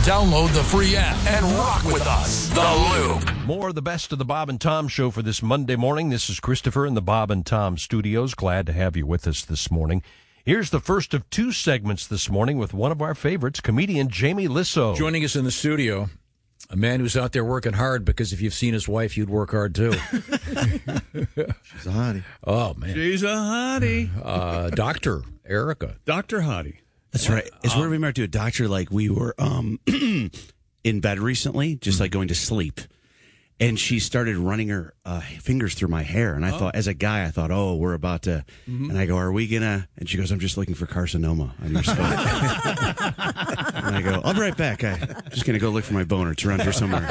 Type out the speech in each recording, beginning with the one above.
Download the free app and rock with us. The Loop. More of the best of the Bob and Tom Show for this Monday morning. This is Christopher in the Bob and Tom Studios. Glad to have you with us this morning. Here's the first of two segments this morning with one of our favorites, comedian Jamie Lissow. Joining us in the studio, a man who's out there working hard, because if you've seen his wife, you'd work hard too. She's a hottie. Oh, man. She's a hottie. Dr. Erica. Dr. Hottie. That's right. It's weird we met to a doctor like we were in bed recently, just like going to sleep. And she started running her fingers through my hair. And I thought, as a guy, oh, we're about to. And I go, are we going to? And she goes, I'm just looking for carcinoma on your skull. And I go, I'll be right back. I'm just going to go look for my boner. It's around here somewhere.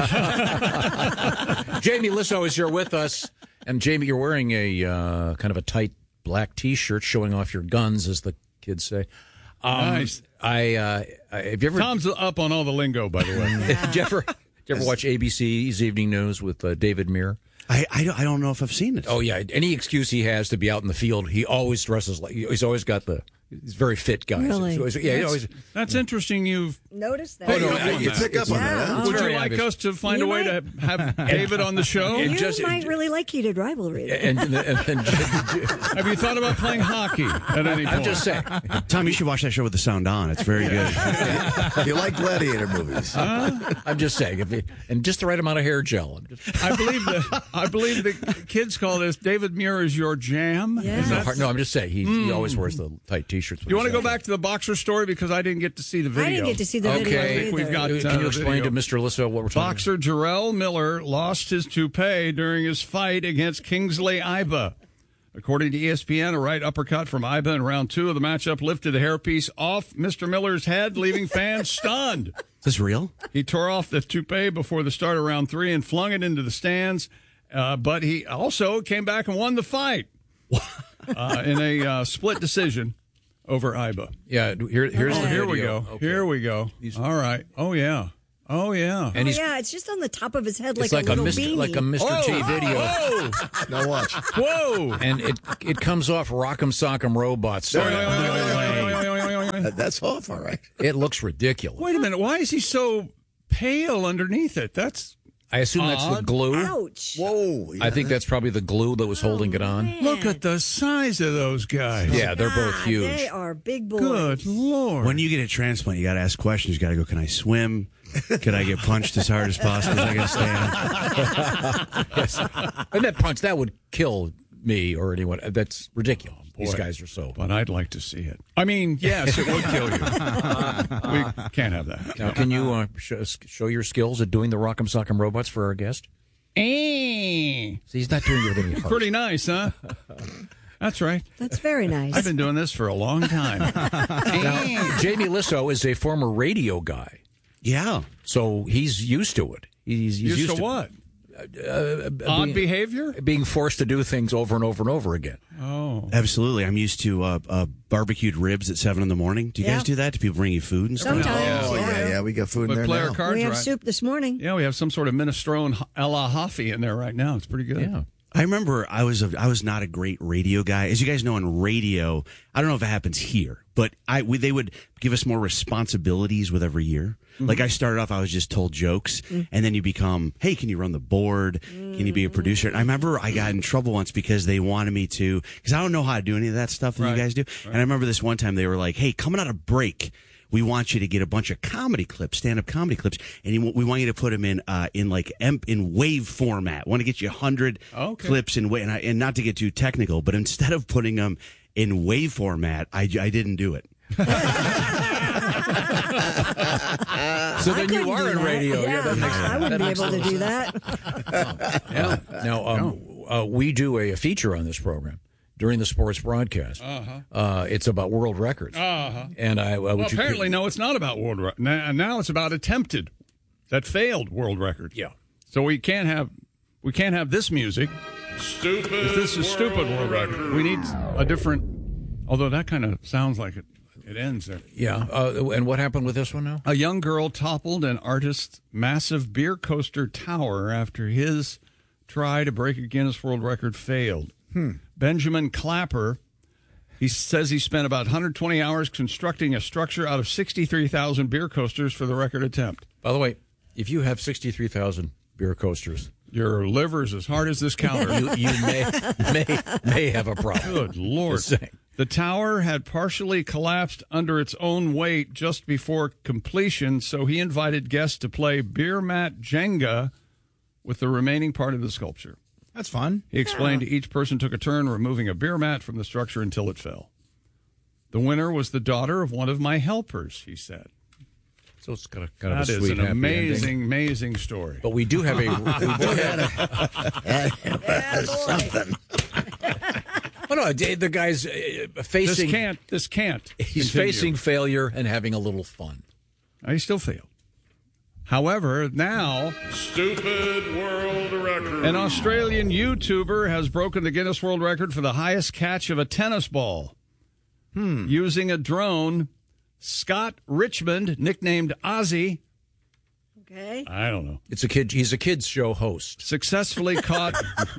Jamie Lissow is here with us. And Jamie, you're wearing a kind of a tight black T-shirt showing off your guns, as the kids say. Nice. Have you ever? Tom's up on all the lingo, by the way. Did you ever watch ABC's Evening News with David Muir? I don't know if I've seen it. Oh yeah, any excuse he has to be out in the field, he always dresses like he's always got the. He's a very fit guy. Really? That's interesting. You've noticed that. Oh, no, you pick up on that. Huh? Would you like us to find a way to have David on the show? You might really like heated rivalry. And have you thought about playing hockey at any point? I'm just saying. Tom, you should watch that show with the sound on. It's very good. You like gladiator movies? I'm just saying, and just the right amount of hair gel. I believe the kids call this David Muir is your jam. Yes. No, I'm just saying he always wears the tight T-shirts. You want to go back to the boxer story, because I didn't get to see the video. I didn't get to see the video Okay. either. We've got, Can you explain video. to Mr. Lissow what we're talking about? Boxer Jarrell Miller lost his toupee during his fight against Kingsley Iba. According to ESPN, a right uppercut from Iba in round 2 of the matchup lifted the hairpiece off Mr. Miller's head, leaving fans stunned. Is this real? He tore off the toupee before the start of round 3 and flung it into the stands, but he also came back and won the fight in a split decision over Iba. Yeah, here's the Here we video. go. Okay. Here we go. All right. Oh, yeah. And it's just on the top of his head it's like a little beanie. Like a Mr. T video. Now watch. Whoa! And it comes off Rock'em Sock'em Robot style. That's off, all right. It looks ridiculous. Wait a minute. Why is he so pale underneath it? That's I assume that's the glue. Ouch. Whoa. I think that's probably the glue that was holding it on. Look at the size of those guys. Yeah, they're both huge. They are big boys. Good Lord. When you get a transplant, you got to ask questions. You got to go, can I swim? Could I get punched as hard as possible? Is I got to stand? Yes. And that punch, that would kill me or anyone. That's ridiculous. These guys are so. But I'd like to see it. I mean, yes, it would kill you. We can't have that. Now, can you show your skills at doing the Rock'em Sock'em Robots for our guest? See, he's not doing it with any heart. Pretty nice, huh? That's right. That's very nice. I've been doing this for a long time. Now, Jamie Lissow is a former radio guy. Yeah. So he's used to it. He's used to what? Odd behavior? Being forced to do things over and over and over again. Oh. Absolutely. I'm used to barbecued ribs at 7 in the morning. Do you guys do that? Do people bring you food and stuff? Sometimes. Oh, yeah, we got food in But there player now. cards We have right. soup this morning. Yeah, we have some sort of minestrone a la Hoffy in there right now. It's pretty good. Yeah. I remember I was not a great radio guy. As you guys know, in radio, I don't know if it happens here, but they would give us more responsibilities with every year. Mm-hmm. Like I started off, I was just told jokes, and then you become, hey, can you run the board? Can you be a producer? And I remember I got in trouble once because they wanted me to, because I don't know how to do any of that stuff that you guys do. Right. And I remember this one time they were like, hey, coming out of break, we want you to get a bunch of comedy clips, stand-up comedy clips, and we want you to put them in wave format. Want to get you 100 clips in wave, and not to get too technical, but instead of putting them in wave format, I didn't do it. So then you are in radio. I wouldn't be able to do that. Yeah. Now, we do a feature on this program during the sports broadcast. It's about world records. And apparently, no, it's not about world records. Now it's about attempted, that failed world records. Yeah. So we can't have this music. Stupid. If this is stupid world record, we need a different. Although that kind of sounds like it ends there. Yeah. And what happened with this one now? A young girl toppled an artist's massive beer coaster tower after his try to break a Guinness World Record failed. Benjamin Clapper He says he spent about 120 hours constructing a structure out of 63,000 beer coasters for the record attempt. By the way, if you have 63,000 beer coasters, your liver's as hard as this counter. you may have a problem. Good Lord. The tower had partially collapsed under its own weight just before completion, so he invited guests to play beer mat Jenga with the remaining part of the sculpture. That's fun. He explained each person took a turn removing a beer mat from the structure until it fell. The winner was the daughter of one of my helpers, he said. So it's got kind of a That sweet, is an happy ending. amazing story. But we do have Something. Oh no, the guy's facing. This can't. He's continue. facing failure and having a little fun. He still failed. However, now, stupid world record. An Australian YouTuber has broken the Guinness World Record for the highest catch of a tennis ball. Using a drone, Scott Richmond, nicknamed Ozzy. Okay. I don't know. It's a kid. He's a kids show host. Successfully caught.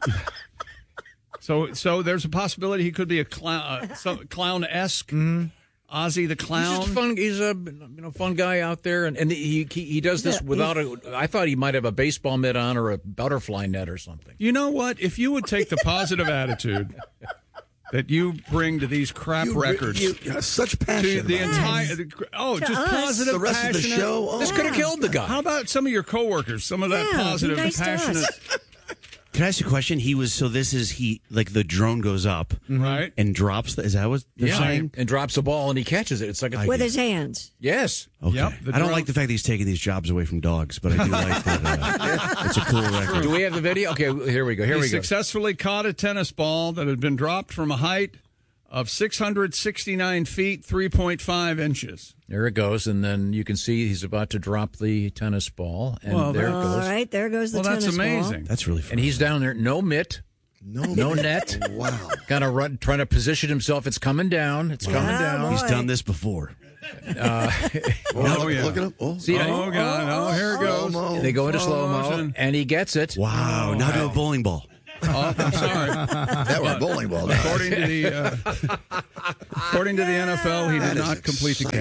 So there's a possibility he could be a clown-esque. Ozzy the Clown. He's just fun. He's a fun guy out there, and he does this without a. I thought he might have a baseball mitt on or a butterfly net or something. You know what? If you would take the positive attitude that you bring to these crap records, You have such passion. to the about it. entire just us. positive, The rest of the passionate. show. Oh, This could have killed the guy. How about some of your coworkers? Some of that Yeah, be positive, nice to us. passionate, Can I ask you a question? Like the drone goes up right? and drops. Is that what they're saying? and drops a ball and he catches it. It's like a With his hands. yes. Okay. Yep, I don't drone- like the fact that he's taking these jobs away from dogs, but I do like that. It's a cool record. Do we have the video? Okay, here we go. Here He we go. successfully caught a tennis ball that had been dropped from a height of 669 feet, 3.5 inches. There it goes, and then you can see he's about to drop the tennis ball, and Well, there it All goes. right, there goes the Well, that's tennis ball. amazing. That's really fun. And he's down there, no mitt, no net. Wow. Kind of trying to position himself. It's coming down. It's coming down. He's boy. done this before. Oh, yeah. Look it up. Oh, See, Oh, God. Oh, here it goes. slow-mo. they go into slow mo, motion. and he gets it. Wow. Now do a bowling ball. Oh, I'm sorry. That were a bowling ball. Now. According to the NFL, he did That is not complete the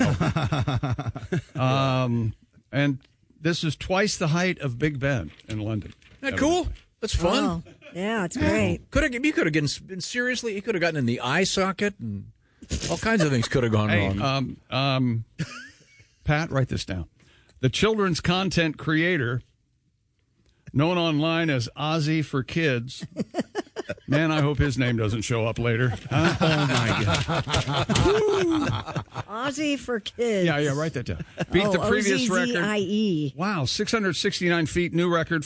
catch. And this is twice the height of Big Ben in London. Isn't that cool? That's fun. Oh, yeah, it's great. You could have been seriously. He could have gotten in the eye socket, and all kinds of things could have gone Hey, wrong. Pat, write this down. The children's content creator, known online as Ozzy for Kids. Man, I hope his name doesn't show up later. Huh? Oh my God. Ozzy for kids. Yeah, write that down. Beat the previous record. O-Z-Z-I-E. Wow, 669 feet, new record,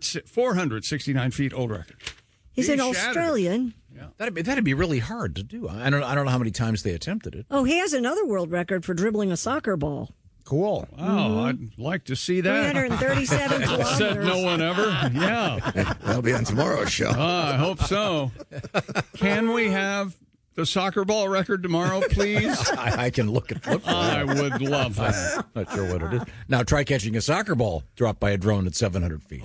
469 feet, old record. He's He an shattered it. Australian. That'd be really hard to do. I don't know how many times they attempted it. Oh, he has another world record for dribbling a soccer ball. Cool. Wow, I'd like to see that. 337 kilometers. Said no one ever. Yeah, That'll be on tomorrow's show. I hope so. Can we have the soccer ball record tomorrow, please? I can look for I that. would love that. Not sure what it is. Now try catching a soccer ball dropped by a drone at 700 feet.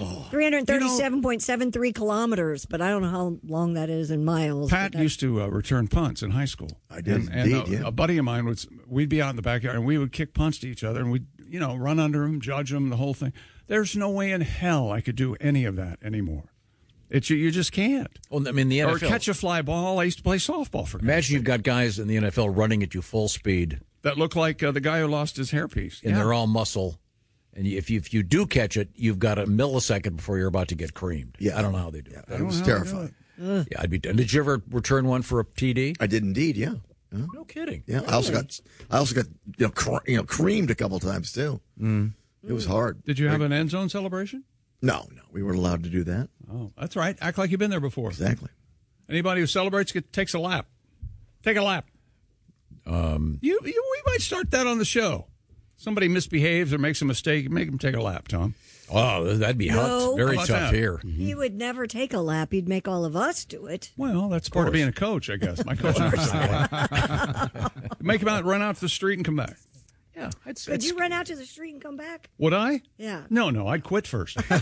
337.73 kilometers, but I don't know how long that is in miles. Pat but used to return punts in high school. I did and indeed, yeah. a buddy of mine we'd be out in the backyard and we would kick punts to each other and we'd run under them, judge them, the whole thing. There's no way in hell I could do any of that anymore. You just can't. Well, I mean, the Or NFL. catch a fly ball. I used to play softball for Imagine you've got guys in the NFL running at you full speed, that look like the guy who lost his hairpiece. and they're all muscle. And if you do catch it, you've got a millisecond before you're about to get creamed. Yeah. I don't know how they do it. It was terrifying. Yeah, I'd be. Did you ever return one for a TD? I did indeed. Yeah. No kidding. Yeah. I also got creamed a couple times too. It was hard. Did you have an end zone celebration? No, we weren't allowed to do that. Oh, that's right. Act like you've been there before. Exactly. Anybody who celebrates takes a lap. Take a lap. We might start that on the show. Somebody misbehaves or makes a mistake, make them take a lap, Tom. Oh, that'd be No. very How about tough that? here. he would never take a lap. He'd make all of us do it. Well, that's part of being a coach, I guess. My coach never said that. Make him run out to the street and come back. Yeah. Could you run out to the street and come back? Would I? Yeah. No, I'd quit first. But,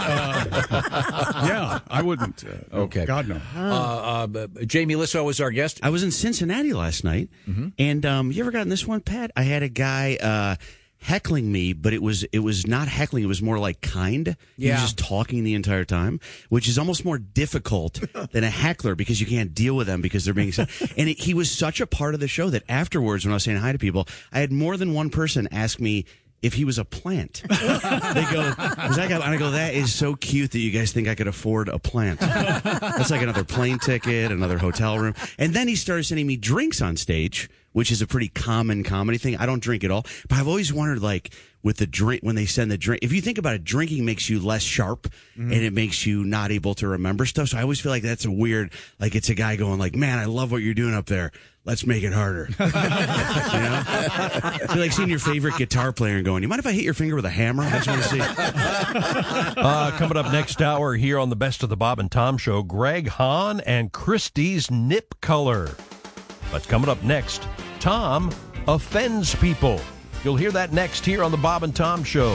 yeah, I wouldn't. Okay. God, no. Jamie Lissow was our guest. I was in Cincinnati last night, and you ever gotten this one, Pat? I had a guy heckling me, but it was not heckling. It was more like kind. He was just talking the entire time, which is almost more difficult than a heckler because you can't deal with them because they're being. And he was such a part of the show that afterwards, when I was saying hi to people, I had more than one person ask me if he was a plant. They go, and I go, that is so cute that you guys think I could afford a plant. That's like another plane ticket, another hotel room. And then he started sending me drinks on stage, which is a pretty common comedy thing. I don't drink at all, but I've always wondered, like, with the drink, when they send the drink, if you think about it, drinking makes you less sharp and it makes you not able to remember stuff. So I always feel like that's a weird, like, it's a guy going like, man, I love what you're doing up there. Let's make it harder. You know? It's like seeing your favorite guitar player and going, you mind if I hit your finger with a hammer? I just want to see. Coming up next hour here on the Best of the Bob and Tom Show, Greg Hahn and Christie's Nip Color. That's coming up next. Tom offends people. You'll hear that next here on the Bob and Tom Show.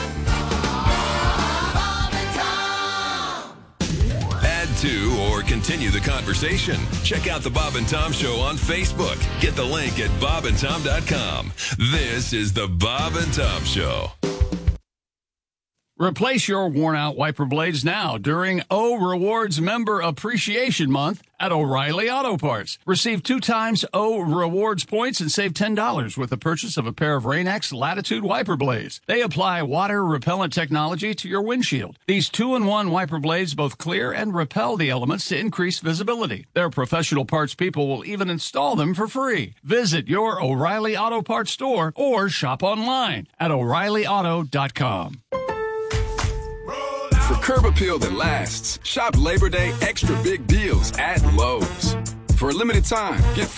Add to or continue the conversation. Check out the Bob and Tom Show on Facebook. Get the link at bobandtom.com. This is the Bob and Tom Show. Replace your worn-out wiper blades now during O Rewards Member Appreciation Month at O'Reilly Auto Parts. Receive 2 times O Rewards points and save $10 with the purchase of a pair of Rain-X Latitude wiper blades. They apply water-repellent technology to your windshield. These 2-in-1 wiper blades both clear and repel the elements to increase visibility. Their professional parts people will even install them for free. Visit your O'Reilly Auto Parts store or shop online at O'ReillyAuto.com. For curb appeal that lasts, shop Labor Day extra big deals at Lowe's. For a limited time, get